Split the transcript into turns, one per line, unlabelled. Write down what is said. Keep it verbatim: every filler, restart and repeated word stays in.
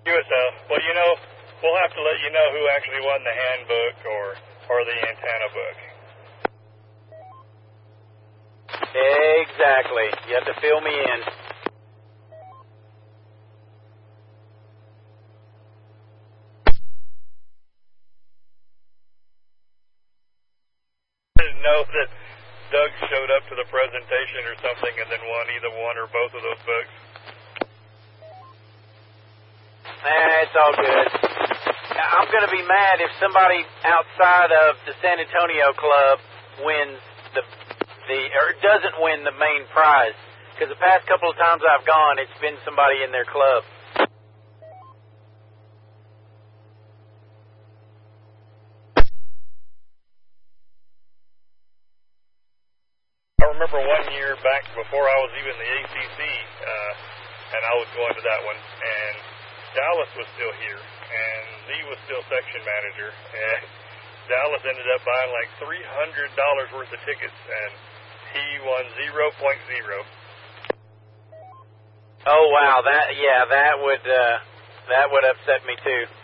U S L. Well, you know, we'll have to let you know who actually won the handbook or, or the antenna book.
Exactly. You have to fill me in.
I didn't know that Doug showed up to the presentation or something and then won either one or both of those books.
Eh, it's all good. I'm going to be mad if somebody outside of the San Antonio club wins the the or doesn't win the main prize. Because the past couple of times I've gone, it's been somebody in their club.
I remember one year back before I was even the A C C, uh, and I was going to that one, and Dallas was still here, and Lee was still section manager, and Dallas ended up buying like three hundred dollars worth of tickets, and he won zero point zero.
Oh wow, that yeah, that would uh, that would upset me too.